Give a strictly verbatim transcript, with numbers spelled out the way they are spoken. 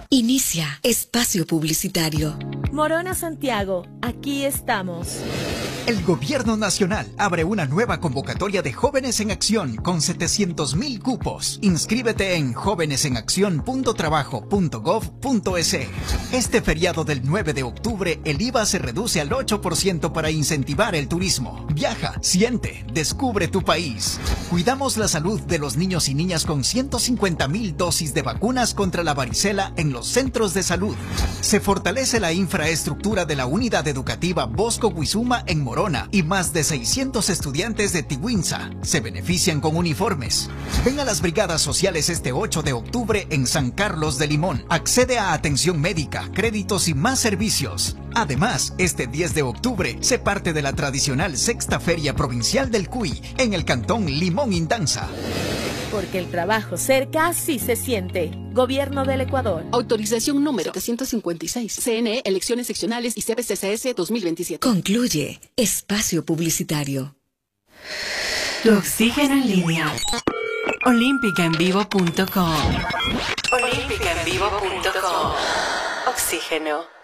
Inicia espacio publicitario. Morona Santiago, aquí estamos. El Gobierno Nacional abre una nueva convocatoria de Jóvenes en Acción con setecientos mil cupos. Inscríbete en jóvenes en acción punto trabajo punto gov punto es. Este feriado del nueve de octubre, el I V A se reduce al ocho por ciento para incentivar el turismo. Viaja, siente, descubre tu país. Cuidamos la salud de los niños y niñas con ciento cincuenta mil dosis de vacunas contra la varicela en los centros de salud. Se fortalece la infraestructura de la unidad educativa Bosco Huizuma en Morona y más de seiscientos estudiantes de Tiguinza se benefician con uniformes. Ven a las brigadas sociales este ocho de octubre en San Carlos de Limón. Accede a atención médica, créditos y más servicios. Además, este diez de octubre se parte de la tradicional Sexta Feria Provincial del Cuy en el cantón Limón Indanza. Porque el trabajo cerca sí se siente. Gobierno del Ecuador. Autorización número setecientos cincuenta y seis. C N E, elecciones seccionales y C B C C S dos mil veintisiete. Concluye espacio publicitario. Tu oxígeno en línea. olímpica en vivo punto com. olímpica en vivo punto com. Oxígeno.